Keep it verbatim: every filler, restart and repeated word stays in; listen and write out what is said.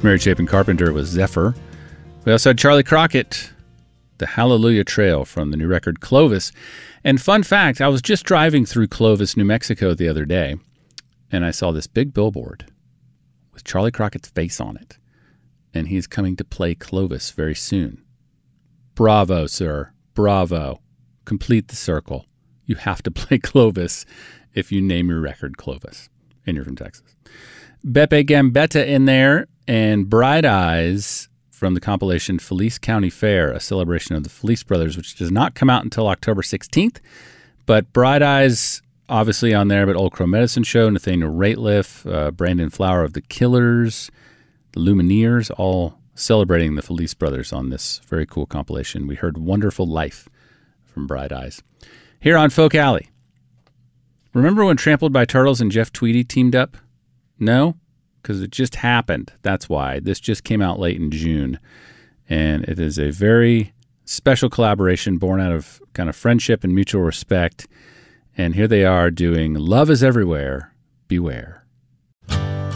Mary Chapin Carpenter with Zephyr. We also had Charlie Crockett, The Hallelujah Trail from the new record Clovis. And fun fact, I was just driving through Clovis, New Mexico the other day, and I saw this big billboard with Charlie Crockett's face on it. And he's coming to play Clovis very soon. Bravo, sir. Bravo. Complete the circle. You have to play Clovis if you name your record Clovis. And you're from Texas. Beppe Gambetta in there, and Bright Eyes from the compilation Felice County Fair, a celebration of the Felice brothers, which does not come out until October sixteenth. But Bright Eyes, obviously on there, but Old Crow Medicine Show, Nathaniel Rateliff, uh, Brandon Flower of the Killers, the Lumineers, all celebrating the Felice brothers on this very cool compilation. We heard Wonderful Life from Bright Eyes. Here on Folk Alley. Remember when Trampled by Turtles and Jeff Tweedy teamed up? No? Because it just happened. That's why. This just came out late in June. And it is a very special collaboration born out of kind of friendship and mutual respect. And here they are doing Love is Everywhere, Beware.